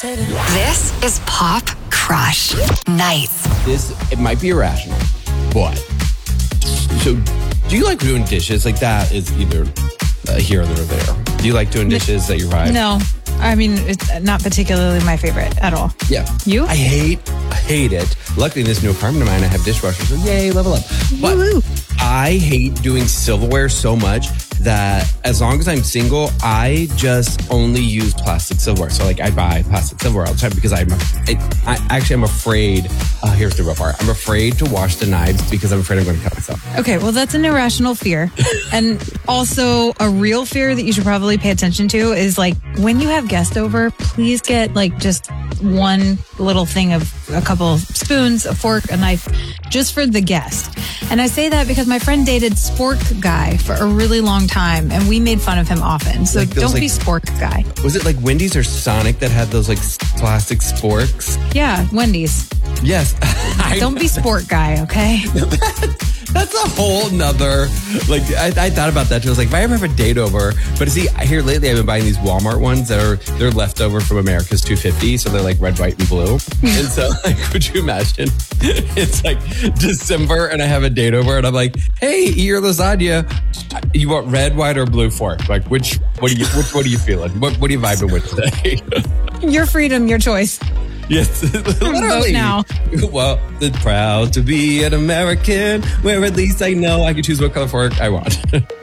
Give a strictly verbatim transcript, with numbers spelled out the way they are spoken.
This is Pop Crush Nights. This, it might be irrational, but so do you like doing dishes? Like that is either uh, here or there. Do you like doing dishes at your vibe? No. I mean, it's not particularly my favorite at all. Yeah. You? I hate, I hate it. Luckily, in this new apartment of mine, I have dishwashers. So yay, level up. But Woo-hoo. I hate doing silverware so much that as long as I'm single, I just only use plastic silverware. So like I buy plastic silverware all the time because I'm, I, I actually I'm afraid, uh, here's the real part. I'm afraid to wash the knives because I'm afraid I'm going to cut myself. Okay, well, that's an irrational fear. And also a real fear that you should probably pay attention to is like when you have guests over, please get like just one little thing of a couple spoons, a fork, a knife, just for the guest. And I say that because my friend dated Spork Guy for a really long time and we made fun of him often. So Like those, don't like- be Spork Guy. Was it like Wendy's or Sonic that had those like s- plastic sporks? Yeah, Wendy's. Yes. I- Don't be Sport Guy, okay? That's a whole nother, like, I, I thought about that too. I was like, if I ever have a date over, but see, here lately I've been buying these Walmart ones that are, they're leftover from America's two fifty. So they're like red, white, and blue. And so, like, could you imagine? It's like December and I have a date over and I'm like, hey, eat your lasagna. You want red, white, or blue fork? Like, which, what are you, which, what are you feeling? What, what are you vibing with today? Your freedom, your choice. Yes, literally. Vote now. Well, it's proud to be an American, where at least I know I can choose what color fork I want.